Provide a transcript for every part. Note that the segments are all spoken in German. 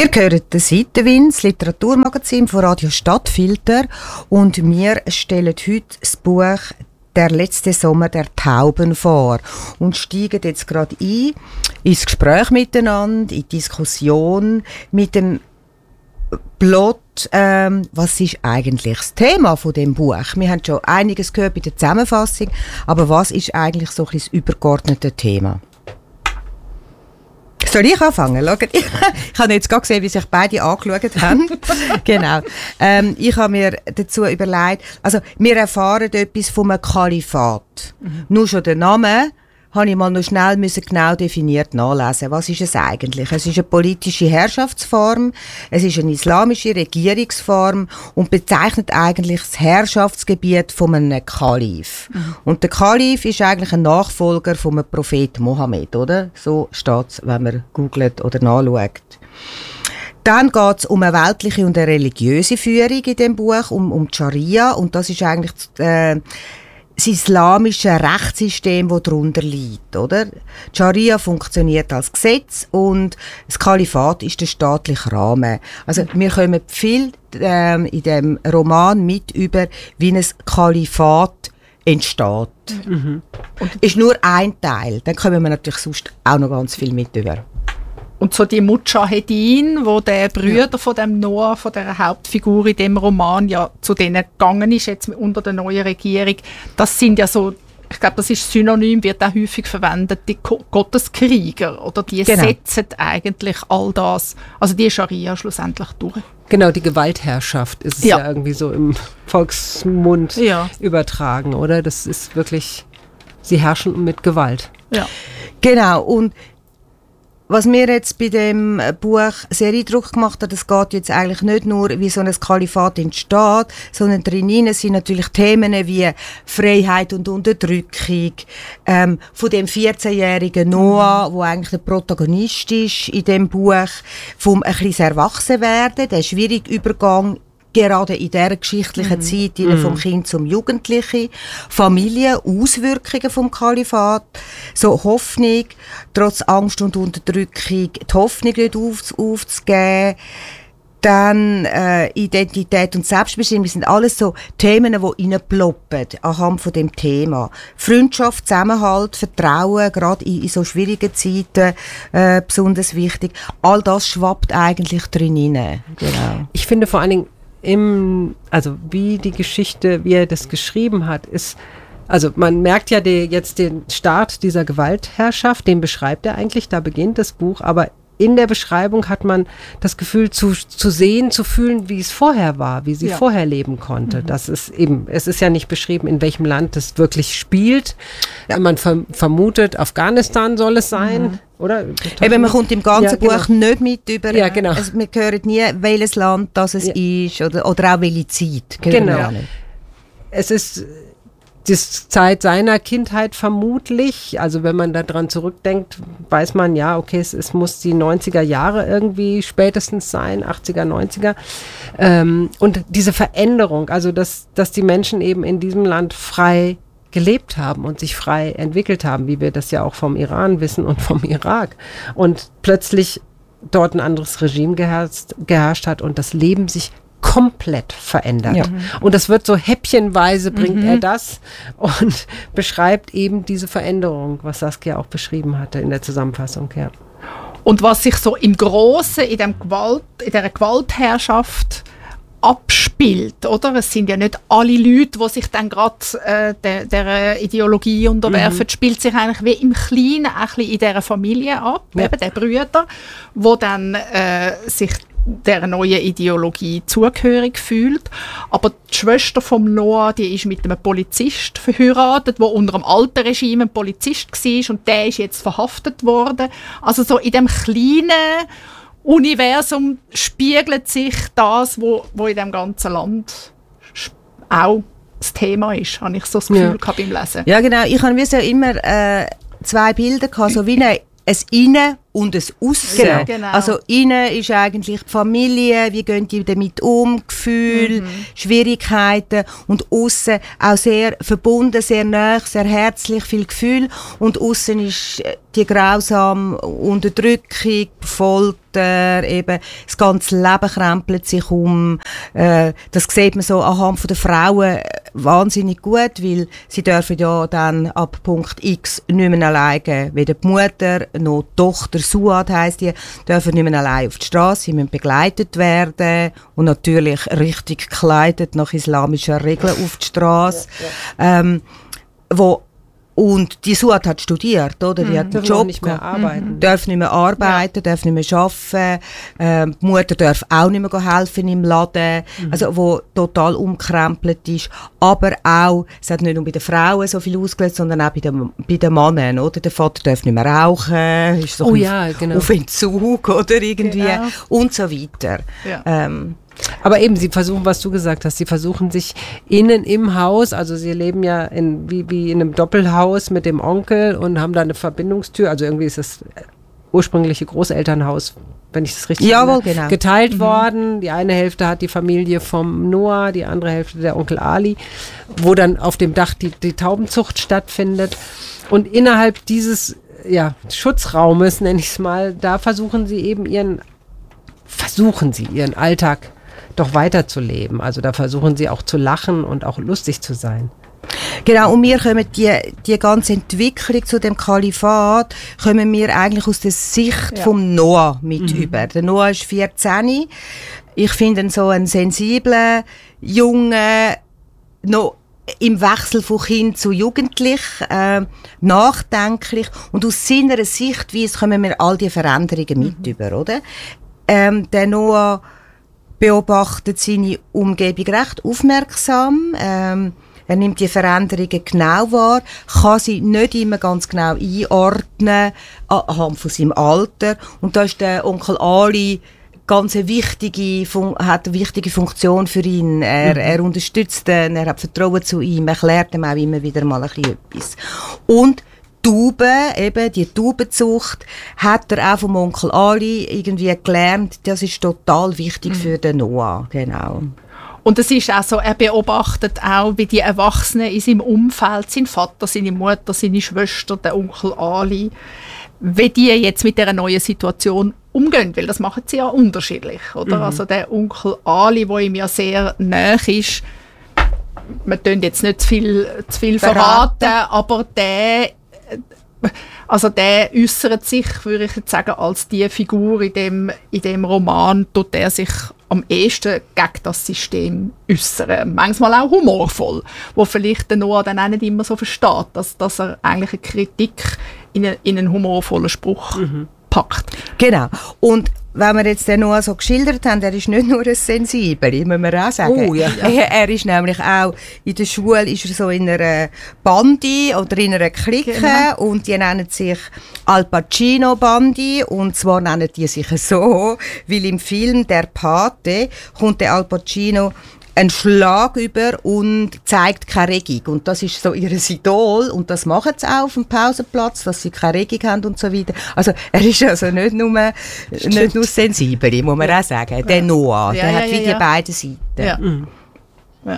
Ihr hört den Seitenwind, das Literaturmagazin von Radio Stadtfilter, und wir stellen heute das Buch «Der letzte Sommer der Tauben» vor und steigen jetzt gerade ein ins Gespräch miteinander, in die Diskussion mit dem Plot. Was ist eigentlich das Thema von dem Buch? Wir haben schon einiges gehört bei der Zusammenfassung, aber was ist eigentlich so ein bisschen das übergeordnete Thema? Soll ich anfangen? Schaut, ich habe jetzt gerade gesehen, wie sich beide angeschaut haben. Genau. Ich habe mir dazu überlegt, also wir erfahren etwas vom Kalifat. Nur schon der Name habe ich mal noch schnell genau definiert nachlesen. Was ist es eigentlich? Es ist eine politische Herrschaftsform, es ist eine islamische Regierungsform und bezeichnet eigentlich das Herrschaftsgebiet von einem Kalif. Und der Kalif ist eigentlich ein Nachfolger vom Prophet Mohammed, oder? So steht es, wenn man googelt oder nachschaut. Dann geht es um eine weltliche und eine religiöse Führung in dem Buch, um die Scharia, und das ist eigentlich das islamische Rechtssystem, das darunter liegt, oder? Die Scharia funktioniert als Gesetz und das Kalifat ist der staatliche Rahmen. Also wir kommen viel in dem Roman mit über, wie ein Kalifat entsteht. Und ist nur ein Teil. Dann kommen wir natürlich sonst auch noch ganz viel mit über. Und so die Mudschahedin, wo der Brüder von dem Noah, von der Hauptfigur in dem Roman, ja zu denen gegangen ist, jetzt unter der neuen Regierung, das sind ja so, ich glaube, das ist Synonym, wird auch häufig verwendet, die Gotteskrieger, oder die setzen eigentlich all das, also die Scharia schlussendlich durch. Genau, die Gewaltherrschaft ist es ja irgendwie so im Volksmund übertragen, oder? Das ist wirklich, sie herrschen mit Gewalt. Ja. Genau, und was mir jetzt bei dem Buch sehr Eindruck gemacht hat, es geht jetzt eigentlich nicht nur, wie so ein Kalifat entsteht, sondern drinnen sind natürlich Themen wie Freiheit und Unterdrückung, von dem 14-jährigen Noah, wo eigentlich der Protagonist ist in dem Buch, vom ein bisschen Erwachsenwerden, der schwierige Übergang gerade in dieser geschichtlichen Zeit vom Kind zum Jugendlichen, Familie, Auswirkungen vom Kalifat, so Hoffnung, trotz Angst und Unterdrückung, die Hoffnung nicht aufzugeben, dann Identität und Selbstbestimmung, sind alles so Themen, die reinploppen anhand von dem Thema. Freundschaft, Zusammenhalt, Vertrauen, gerade in so schwierigen Zeiten besonders wichtig. All das schwappt eigentlich drin rein. Genau. Ich finde vor allen Dingen, also wie die Geschichte, wie er das geschrieben hat, ist, also man merkt ja jetzt den Start dieser Gewaltherrschaft, den beschreibt er eigentlich, da beginnt das Buch, aber in der Beschreibung hat man das Gefühl zu sehen, zu fühlen, wie es vorher war, wie sie vorher leben konnte. Das ist eben, es ist ja nicht beschrieben, in welchem Land das wirklich spielt. Ja. Man vermutet, Afghanistan soll es sein. Oder? Eben, man kommt im ganzen Buch nicht mit über. Ja, genau. Also, wir hören nie, welches Land das es ist oder auch welche Zeit. Genau. Es ist die Zeit seiner Kindheit vermutlich. Also wenn man daran zurückdenkt, weiß man, ja, okay, es muss die 90er Jahre irgendwie spätestens sein, 80er, 90er. Und diese Veränderung, also dass die Menschen eben in diesem Land frei gelebt haben und sich frei entwickelt haben, wie wir das ja auch vom Iran wissen und vom Irak. Und plötzlich dort ein anderes Regime geherrscht hat und das Leben sich komplett verändert. Ja. Und das wird so häppchenweise, bringt er das und beschreibt eben diese Veränderung, was Saskia auch beschrieben hatte in der Zusammenfassung. Ja. Und was sich so im Großen in dieser Gewaltherrschaft abspielt, oder? Es sind ja nicht alle Leute, die sich dann gerade der Ideologie unterwerfen, spielt sich eigentlich wie im Kleinen ein bisschen in dieser Familie ab, eben der Brüder, wo dann sich der neuen Ideologie zugehörig fühlt. Aber die Schwester vom Noah, die ist mit einem Polizist verheiratet, der unter dem alten Regime ein Polizist war und der ist jetzt verhaftet worden. Also so in dem kleinen Universum spiegelt sich das, wo in dem ganzen Land auch das Thema ist, habe ich so das Gefühl beim Lesen. Ja, genau. Ich habe immer zwei Bilder gehabt, so wie ein Innen und ein Aussen. Genau. Also innen ist eigentlich die Familie, wie gehen die damit um, Gefühle, Schwierigkeiten, und aussen auch sehr verbunden, sehr nah, sehr herzlich, viel Gefühl, und aussen ist die grausame Unterdrückung, Folter, eben das ganze Leben krempelt sich um. Das sieht man so anhand von den Frauen wahnsinnig gut, weil sie dürfen ja dann ab Punkt X nicht mehr alleine, weder die Mutter noch die Tochter, Suad heisst die, dürfen nicht mehr allein auf die Straße, sie müssen begleitet werden und natürlich richtig gekleidet nach islamischen Regeln auf die Straße. Und die Suad hat studiert, oder? Die hat einen Job nicht mehr arbeiten. Darf nicht mehr arbeiten, darf nicht mehr arbeiten. Die Mutter darf auch nicht mehr helfen im Laden, also wo total umkrempelt ist. Aber auch, es hat nicht nur bei den Frauen so viel ausgelöst, sondern auch bei den Männern, oder? Der Vater darf nicht mehr rauchen, ist so auf Entzug, oder? Irgendwie. Und so weiter. Ja. Aber eben, sie versuchen, was du gesagt hast, sie versuchen sich innen im Haus, also sie leben ja wie in einem Doppelhaus mit dem Onkel und haben da eine Verbindungstür, also irgendwie ist das ursprüngliche Großelternhaus, wenn ich das richtig genau. geteilt worden. Die eine Hälfte hat die Familie vom Noah, die andere Hälfte der Onkel Ali, wo dann auf dem Dach die Taubenzucht stattfindet. Und innerhalb dieses Schutzraumes, nenne ich es mal, da versuchen sie ihren Alltag doch weiterzuleben. Also da versuchen sie auch zu lachen und auch lustig zu sein. Genau, und wir kommen die ganze Entwicklung zu dem Kalifat, kommen wir eigentlich aus der Sicht vom Noah mit über. Der Noah ist 14. Ich finde ihn so einen sensiblen, jungen, noch im Wechsel von Kind zu Jugendlich, nachdenklich, und aus seiner Sichtweise kommen wir all die Veränderungen mit über, oder? Der Noah beobachtet seine Umgebung recht aufmerksam. Er nimmt die Veränderungen genau wahr, kann sie nicht immer ganz genau einordnen anhand von seinem Alter. Und da ist der Onkel Ali hat eine wichtige Funktion für ihn. Er unterstützt ihn, er hat Vertrauen zu ihm, erklärt ihm auch immer wieder mal ein bisschen etwas. Und die Taubenzucht, hat er auch vom Onkel Ali irgendwie gelernt. Das ist total wichtig für den Noah, genau. Und es ist auch so, er beobachtet auch, wie die Erwachsenen in seinem Umfeld, sein Vater, seine Mutter, seine Schwester, der Onkel Ali, wie die jetzt mit dieser neuen Situation umgehen, weil das machen sie ja unterschiedlich, oder? Also der Onkel Ali, der ihm ja sehr nahe ist, wir dürfen jetzt nicht zu viel verraten, aber der äußert sich, würde ich jetzt sagen, als die Figur in dem Roman, tut er sich am ehesten gegen das System äußern. Manchmal auch humorvoll, wo vielleicht der Noah dann auch nicht immer so versteht, dass er eigentlich eine Kritik in einen humorvollen Spruch packt. Genau. Und wenn wir jetzt den Noah so geschildert haben, er ist nicht nur ein Sensibler, muss man auch sagen. Oh, ja. Er ist nämlich auch, in der Schule ist er so in einer Bande oder in einer Clique, genau. Und die nennen sich Al Pacino Bande, und zwar nennen die sich so, weil im Film «Der Pate» kommt der Al Pacino einen Schlag über und zeigt keine Regung. Und das ist so ihr Idol. Und das machen sie auch auf dem Pausenplatz, dass sie keine Regung haben und so weiter. Also er ist also nicht nur sensibel, muss man auch sagen. Der Noah, der hat wie die beiden Seiten. Ja. Ja.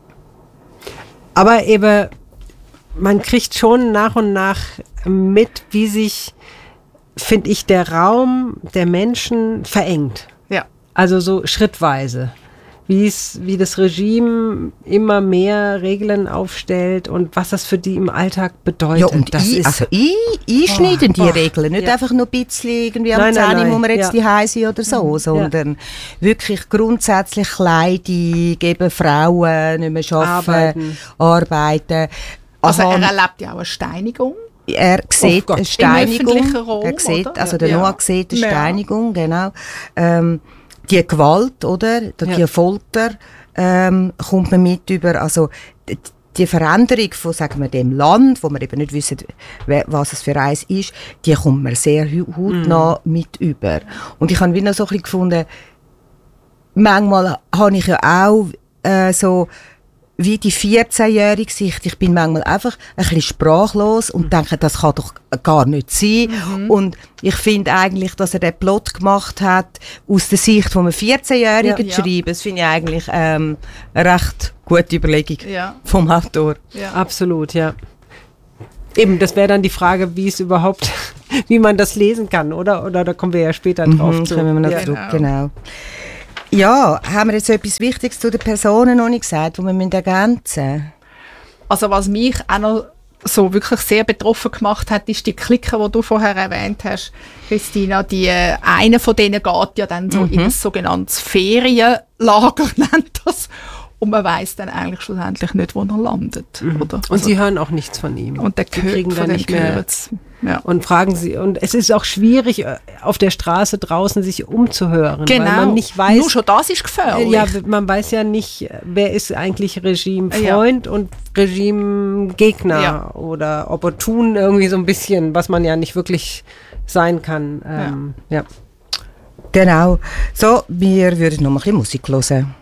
Aber eben, man kriegt schon nach und nach mit, wie sich, finde ich, der Raum der Menschen verengt. Ja. Also so schrittweise. Wie das Regime immer mehr Regeln aufstellt und was das für die im Alltag bedeutet. Ja, und einschneiden die Regeln, nicht einfach nur ein bisschen irgendwie am 10 muss man jetzt die Heise oder so, sondern wirklich grundsätzlich Kleidung, geben Frauen nicht mehr arbeiten. Also er erlebt ja auch eine Steinigung. Er sieht eine Steinigung. Raum, er sieht, oder? also der Noah sieht eine Steinigung, genau. Die Gewalt, oder? Die Folter kommt man mit über. Also die Veränderung von, sagen wir, dem Land, wo wir eben nicht wissen, was es für eins ist, die kommt man sehr hautnah mit über. Und ich habe wieder so ein bisschen gefunden, manchmal habe ich ja auch so wie die 14-jährige Sicht. Ich bin manchmal einfach ein bisschen sprachlos und denke, das kann doch gar nicht sein. Und ich finde eigentlich, dass er den Plot gemacht hat, aus der Sicht von einem 14-Jährigen zu schreiben. Das finde ich eigentlich eine recht gute Überlegung vom Autor. Ja. Absolut, ja. Eben, das wäre dann die Frage, wie man das lesen kann, oder? Oder da kommen wir ja später drauf zu. Kommen wir noch zurück, genau. Ja, haben wir jetzt etwas Wichtiges zu den Personen noch nicht gesagt, die wir ergänzen müssen? Also was mich auch noch so wirklich sehr betroffen gemacht hat, ist die Clique, die du vorher erwähnt hast, Christina. Einer von denen geht ja dann so in ein sogenanntes Ferienlager, nennt das. Und man weiss dann eigentlich schlussendlich nicht, wo er landet. Oder? Und sie hören auch nichts von ihm. Und der kriegen dann nicht mehr. Und fragen sie, und es ist auch schwierig, auf der Straße draußen sich umzuhören, genau. Weil man nicht weiß. Nur schon das ist gefährlich. Ja, man weiß ja nicht, wer ist eigentlich Regimefreund und Regimegegner oder opportun irgendwie so ein bisschen, was man ja nicht wirklich sein kann. Genau. So, wir würden noch mal ein bisschen Musik hören.